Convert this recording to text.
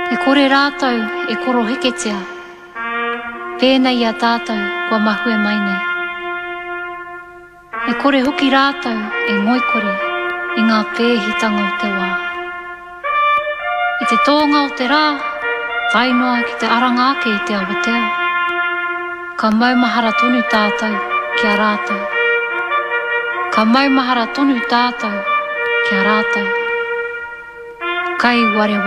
E kore rātou e koro heketia. Pēnei a tātou kua mahue mai nei. E kore hoki rātou e ngoikore i ngā pēhitanga o te wā. I te tōnga o te rā, tainoa ki te aranga ake i te awatea. Ka maumahara tonu tātou ki a rātou. Ka maumahara tonu tātou ki a rātou. Kai ware